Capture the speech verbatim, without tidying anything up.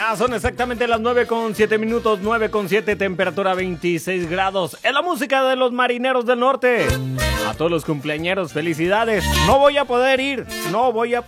Ya son exactamente las nueve con siete minutos, nueve con siete, temperatura veintiséis grados. Es la música de los marineros del norte. A todos los cumpleañeros, felicidades. No voy a poder ir, no voy a